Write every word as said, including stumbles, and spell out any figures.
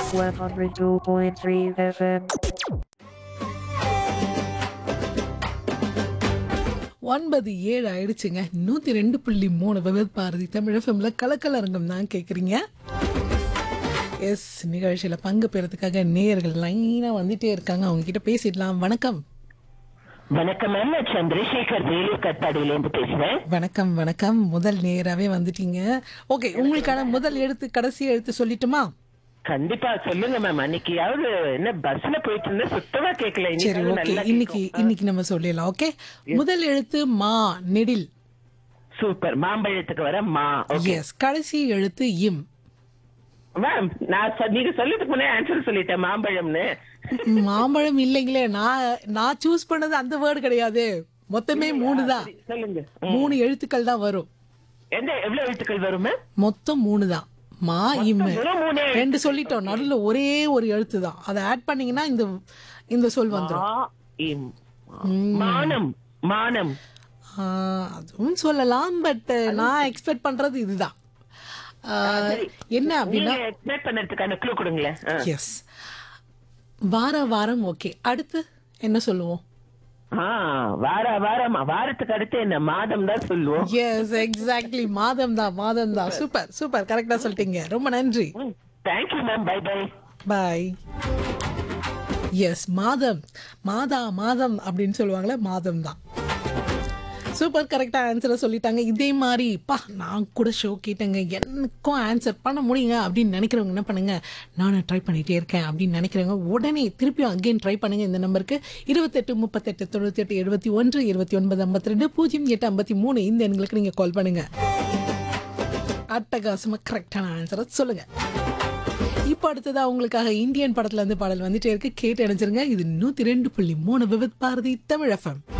one hundred two point three F M. ஒன்பது ஏழு ஆயிடுச்சுங்க. நூற்றி ரெண்டு புள்ளி மூணு விவித் பாரதி தமிழ் எஃப்எம்ல கலக்கலரங்கம் தான் கேட்குறீங்க. எஸ், நிகழ்ச்சியில் பங்கு பெறதுக்காக நேயர்கள் லைனாக வந்துட்டே இருக்காங்க. அவங்க கிட்ட பேசிடலாம். வணக்கம். வணக்கம் மேம், நான் சந்திரசேகர் வேலூர் கட்பாடியிலேருந்து பேசுறேன். வணக்கம் வணக்கம். முதல் நேராவே வந்துட்டீங்க. ஓகே, உங்களுக்கான முதல் எழுத்து கடைசி எழுத்து சொல்லட்டுமா? கண்டிப்பா சொல்லுங்க மேம். அன்னைக்காவது என்ன பஸ்ல போயிட்டு இருந்தேன், சுத்தமா கேட்கல. சரி, ஓகே, இன்னைக்கு இன்னைக்கு நம்ம சொல்லிடலாம். ஓகே, முதல் எழுத்து மா, நெடில். சூப்பர். மாம்பழத்துக்கு வர மா. எஸ். கடைசி எழுத்து இம். மேம், நான் சொ- நீங்க சொல்றதுக்கு முன்னே ஆன்சர் சொல்லிட்டேன், மாம்பழம்னு. மாம்பழம் இல்லைங்களே, நான் நான் சூஸ் பண்ணது அந்த வேர்டு கிடையாது. மொத்தமே மூணு தான். சரி, சொல்லுங்க. மூணு எழுத்துக்கள் தான் வரும். எந்த எவ்வளவு எழுத்துக்கள் வரும் மேம்? மொத்தம் மூணு தான். மா இம் வெறும் மூணே எழுத்து. ரெண்டு சொல்லிட்டோம். நடுவுல ஒரே ஒரு எழுத்து தான். அதை ஆட் பண்ணீங்கன்னா இந்த இந்த சொல் வந்துடும். மா, இம். மானம். மானம். ஆ, அதுவும் சொல்லலாம். பட் நான் எக்ஸ்பெக்ட் பண்றது இதுதான். ஆ, என்ன அப்படின்னா, நீங்க எக்ஸ்பிளைன் பண்ணதுக்கான க்ளூ கொடுங்களேன். ஆ. எஸ், வார வாரம். ஓகே, அடுத்து என்ன சொல்லுவோம்? ஆ, வார வாரம். வாரத்துக்கு அடுத்து என்ன மாதம் தான் சொல்லுவோம். எஸ், எக்ஸாக்ட்லி, மாதம் தான், மாதம் தான். சூப்பர் சூப்பர், கரெக்டா சொல்லிட்டீங்க. ரொம்ப நன்றி. Thank you ma'am. By by. Bye. S, மாதம். மாதா மாதம் அப்படின்னு சொல்லுவாங்களே, மாதம் தான். சூப்பர், கரெக்டாக ஆன்சரை சொல்லிட்டாங்க. இதே மாதிரி பா நான் கூட ஷோ கேட்டேங்க, எனக்கும் ஆன்சர் பண்ண முடியுங்க அப்படின்னு நினைக்கிறவங்க என்ன பண்ணுங்க, நானும் ட்ரை பண்ணிகிட்டே இருக்கேன் அப்படின்னு நினைக்கிறவங்க உடனே திருப்பியும் அகெயின் ட்ரை பண்ணுங்க. இந்த நம்பருக்கு இருபத்தெட்டு முப்பத்தெட்டு தொண்ணூற்றி எட்டு எழுபத்தி ஒன்று இருபத்தி ஒன்பது ஐம்பத்தி ரெண்டு பூஜ்ஜியம் எட்டு ஐம்பத்தி மூணு இந்த எண்களுக்கு நீங்கள் கால் பண்ணுங்க. அட்டகாசமாக கரெக்டான ஆன்சரை சொல்லுங்க. இப்போ அடுத்ததா உங்களுக்காக இந்தியன் படத்துல இருந்து பாடல் வந்துட்டே இருக்கு. கேட்டு அடைஞ்சிருங்க. இது நூற்றி ரெண்டு புள்ளி மூணு விவித் பாரதி தமிழ் எஃப்எம்.